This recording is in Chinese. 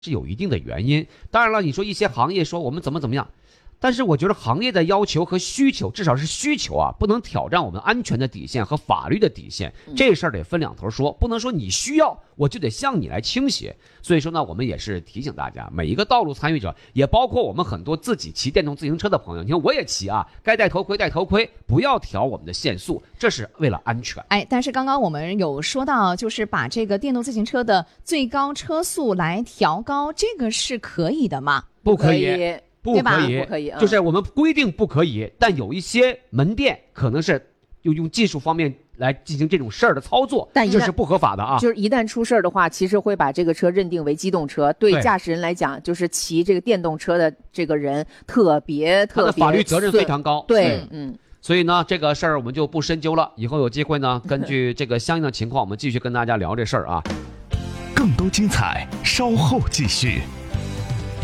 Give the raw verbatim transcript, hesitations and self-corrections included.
是有一定的原因。当然了，你说一些行业说我们怎么怎么样，但是我觉得行业的要求和需求，至少是需求啊，不能挑战我们安全的底线和法律的底线。这事儿得分两头说，不能说你需要我就得向你来倾斜。所以说呢，我们也是提醒大家，每一个道路参与者，也包括我们很多自己骑电动自行车的朋友，你看我也骑啊，该戴头盔戴头盔，不要调我们的限速，这是为了安全。 哎，但是刚刚我们有说到，就是把这个电动自行车的最高车速来调高，这个是可以的吗？ 不可以。不可以， 不可以、嗯， 就是我们规定不可以，但有一些门店可能是就用技术方面来进行这种事儿的操作， 但这是不合法的啊。 就是一旦出事儿的话，其实会把这个车认定为机动车，对驾驶人来讲，就是骑这个电动车的这个人特别特别，他的法律责任非常高。 对，嗯。 所以呢，这个事儿我们就不深究了，以后有机会呢，根据这个相应的情况，我们继续跟大家聊这事儿啊。 更多精彩，稍后继续。